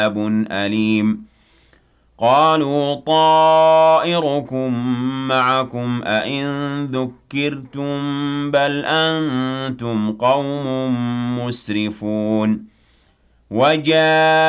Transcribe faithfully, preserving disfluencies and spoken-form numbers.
عذاب أليم قالوا طائركم معكم أئن ذكرتم بل أنتم قوم مسرفون وجاء